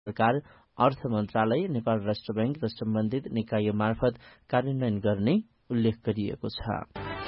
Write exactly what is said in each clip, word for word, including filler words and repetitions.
सरकार, अर्थ मन्त्रालय, नेपाल राष्ट्र बैंक र सम्बन्धित निकाय मार्फत कार्यान्वयन गर्ने उल्लेख गरिएको छ।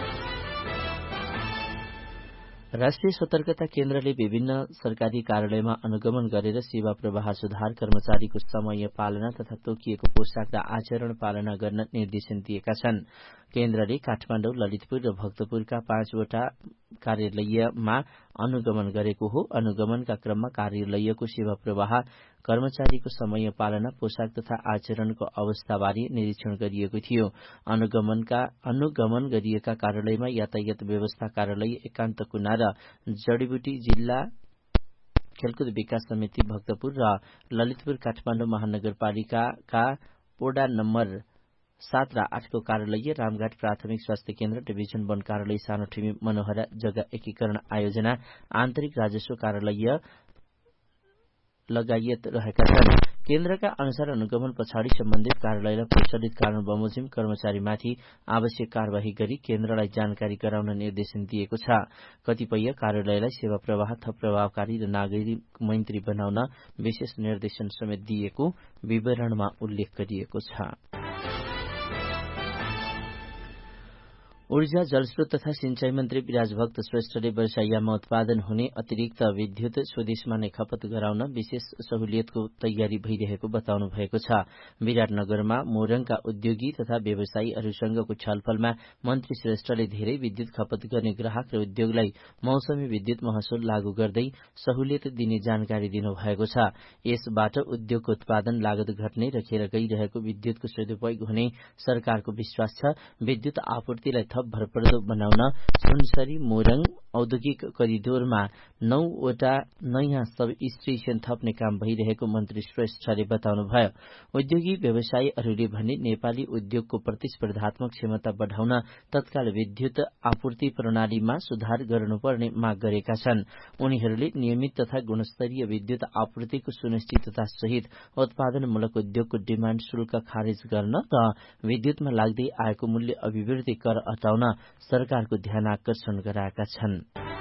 राष्ट्रिय सतर्कता केन्द्रले विभिन्न सरकारी कार्यालयमा अनुगमन गरेर सेवा प्रवाह सुधार, कर्मचारीको समय पालना तथा तोकिएको पोशाक र आचरण पालना गर्न निर्देशन दिएका छन्। केन्द्रले काठमाडौँ, ललितपुर र भक्तपुरका पाँचवटा कार्यालयमा अनुगमन गरेको हो। अनुगमनका क्रममा कार्यालयको सेवा प्रवाह, कर्मचारीको समय पालना, पोशाक तथा आचरणको अवस्थाबारे निरीक्षण गरिएको थियो। अनुगमनका अनुगमन गरिएका कार्यालयमा यातायात व्यवस्था कार्यालय, एकान्त कुना र जडीबुटी जिल्ला खेलकुद विकास समिति भक्तपुर र ललितपुर काठमाडौँ महानगरपालिकाका वडा नम्बर सात र आठको कार्यालय, रामघाट प्राथमिक स्वास्थ्य केन्द्र, डिभिजन वन कार्यालय, सानो ठिमी मनोहरा जग्गा एकीकरण आयोजना, आन्तरिक राजस्व कार्यालय लगायत रहेका छन्। केन्द्रका अनुसार अनुगमन पछाडि सम्बन्धित कार्यालयलाई प्रचलित कानून बमोजिम कर्मचारीमाथि आवश्यक कार्यवाही गरी केन्द्रलाई जानकारी गराउन निर्देशन दिएको छ। कतिपय कार्यालयलाई सेवा प्रवाह थप प्रभावकारी र नागरिक मैत्री बनाउन विशेष निर्देशन समेत दिएको विवरणमा उल्लेख गरिएको छ। ऊर्जा, जलस्रोत तथा सिंचाई मन्त्री विराजभक्त श्रेष्ठले वर्षायाममा उत्पादन हुने अतिरिक्त विद्युत स्वदेशमा नै खपत गराउन विशेष सहुलियतको तयारी भइरहेको बताउनु भएको छ। विराटनगरमा मोरङका उद्योगी तथा व्यवसायीहरूसँगको छलफलमा मन्त्री श्रेष्ठले धेरै विद्युत खपत गर्ने ग्राहक र उद्योगलाई मौसमी विद्युत महसुल लागू गर्दै सहुलियत दिने जानकारी दिनुभएको छ। यसबाट उद्योगको उत्पादन लागत घट्ने र खेर गइरहेको विद्युतको सदुपयोग हुने सरकारको विश्वास छ। विद्युत आपूर्तिलाई थप भरपर्दो बनाउन सुनसरी मोरङ औद्योगिक करिडोरमा नौवटा नयाँ सब स्टेशन थप्ने काम भइरहेको मन्त्री श्रेष्ठले बताउनुभयो। उद्योगी व्यवसायीहरूले भने नेपाली उद्योगको प्रतिस्पर्धात्मक क्षमता बढ़ाउन तत्काल विद्युत आपूर्ति प्रणालीमा सुधार गर्नुपर्ने माग गरेका छन्। उनीहरूले नियमित तथा गुणस्तरीय विद्युत आपूर्तिको सुनिश्चितता सहित उत्पादनमूलक उद्योगको डिमाण्ड शुल्क खारेज गर्न र विद्युतमा लाग्दै आएको मूल्य अभिवृद्धि कर हटाउन सरकारको ध्यान आकर्षण गराएका छन्।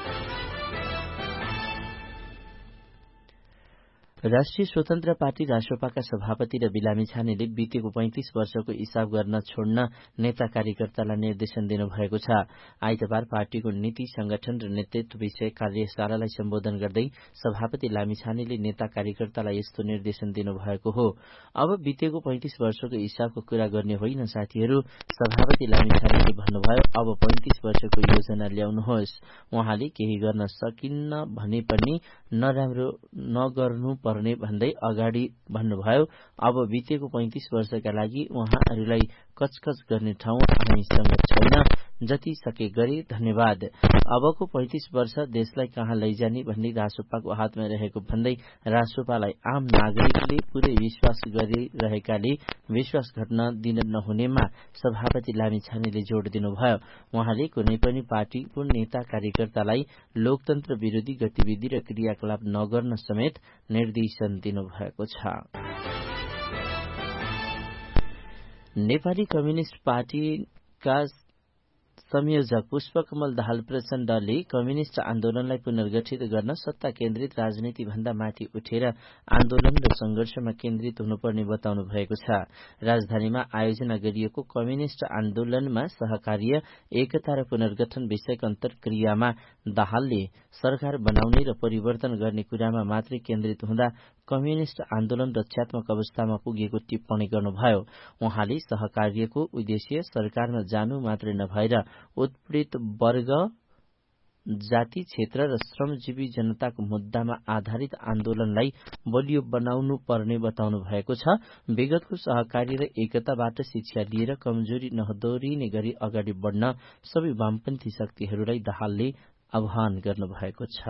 राष्ट्रिय स्वतन्त्र पार्टी रासोपाका सभापति र बिलामी छानेले बितेको पैंतिस वर्षको हिसाब गर्न छोड्न नेता कार्यकर्तालाई निर्देशन दिनुभएको छ। आइतबार पार्टीको नीति, संगठन र नेतृत्व विषय कार्यशालालाई सम्बोधन गर्दै सभापति लामी छानेले नेता कार्यकर्तालाई यस्तो निर्देशन दिनुभएको हो। अब बितेको पैंतिस वर्षको हिसाबको कुरा गर्ने होइन साथीहरू, सभापति लामी छानेले भन्नुभयो। अब पैंतिस वर्षको योजना ल्याउनुहोस्। उहाँले केही गर्न सकिन्न भने पनि नराम्रो नगर्नु पर्ने भन्दै अगाडि भन्नुभयो। अब बितेको पैंतिस वर्षका लागि उहाँहरूलाई कचकच गर्ने ठाउँ हामीसँग छैन। जति सके गरे धन्यवाद। अबको पैंतिस वर्ष देशलाई कहाँ लैजाने भन्ने रासोपाको हातमा रहेको भन्दै रासोपालाई आम नागरिकले पूरै विश्वास गरिरहेकाले विश्वास घट्न दिन नहुनेमा सभापति लामी छानेले जोड़ दिनुभयो। उहाँले कुनै पनि पार्टीको नेता कार्यकर्तालाई लोकतन्त्र विरोधी गतिविधि र क्रियाकलाप नगर्न समेत निर्देशन दिनुभएको छ। नेपाली कम्युनिष्ट पार्टीका संयोजक पुष्पकमल दाहाल प्रचण्डले कम्युनिष्ट आन्दोलनलाई पुनर्गठित गर्न सत्ता केन्द्रित राजनीति भन्दा माथि उठेर आन्दोलन र संघर्षमा केन्द्रित हुनुपर्ने बताउनु भएको छ। राजधानीमा आयोजना गरिएको कम्युनिष्ट आन्दोलनमा सहकार्य, एकता र पुनर्गठन विषयक अन्तर्क्रियामा दाहालले सरकार बनाउने र परिवर्तन गर्ने कुरामा मात्रै केन्द्रित हुँदा कम्युनिष्ट आन्दोलन रक्षात्मक अवस्थामा पुगेको टिप्पणी गर्नुभयो। उहाँले सहकार्यको उद्देश्य सरकारमा जानु मात्रै नभएर उत्पीडित वर्ग, जाति, क्षेत्र र श्रमजीवी जनताको मुद्दामा आधारित आन्दोलनलाई बलियो बनाउनु पर्ने बताउनु भएको छ। विगतको सहकार्य र एकताबाट शिक्षा लिएर कमजोरी नदोरिने गरी अगाडि बढ्न सबै वामपन्थी शक्तिहरूलाई दाहालले आह्वान गर्नुभएको छ।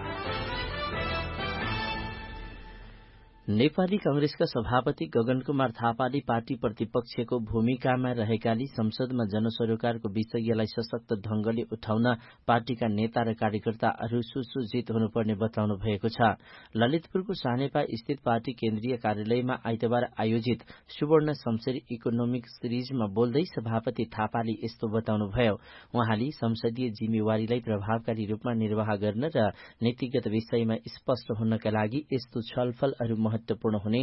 नेपाली कांग्रेसका सभापति गगन कुमार थापाले पार्टी प्रतिपक्षको भूमिकामा रहेकाले संसदमा जनसरोकारको विषयलाई सशक्त ढंगले उठाउन पार्टीका नेता र कार्यकर्ताहरू सुसज्जित हुनुपर्ने बताउनु भएको छ। ललितपुरको सानेपा स्थित पार्टी केन्द्रीय कार्यालयमा आइतबार आयोजित सुवर्ण शमशेर इकोनोमिक सिरिजमा बोल्दै सभापति थापाले यस्तो बताउनुभयो। उहाँले संसदीय जिम्मेवारीलाई प्रभावकारी रूपमा निर्वाह गर्न र नीतिगत विषयमा स्पष्ट हुनका लागि यस्तो छलफलहरू महत्वपूर्ण हुने